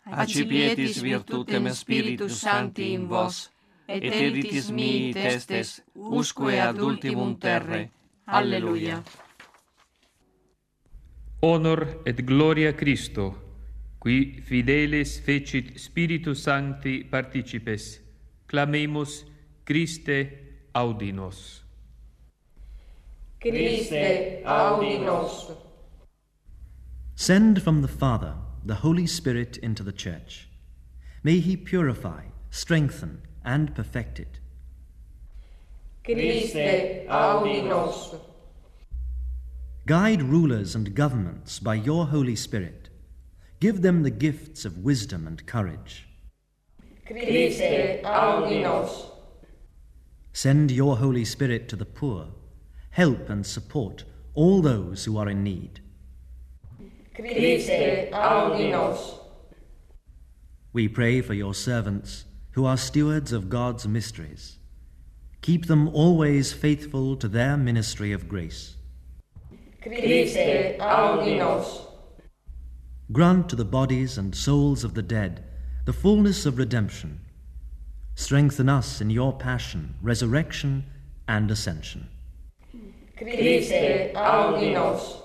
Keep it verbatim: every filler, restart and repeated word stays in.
accipietis virtutem Spiritus Sancti in vos, et editis mihi testes, usque ad ultimum terre. Alleluia. Honor et gloria Christo, qui fideles fecit Spiritus Sancti participes, clamemus Christe audi nos. Christe audi nos. Send from the Father the Holy Spirit into the Church. May he purify, strengthen, and perfect it. Christe audi nos. Guide rulers and governments by your Holy Spirit. Give them the gifts of wisdom and courage. Christe audi nos. Send your Holy Spirit to the poor. Help and support all those who are in need. Christe audi nos. We pray for your servants who are stewards of God's mysteries. Keep them always faithful to their ministry of grace. Christe audi nos. Grant to the bodies and souls of the dead the fullness of redemption. Strengthen us in your passion, resurrection, and ascension. Christe audi nos.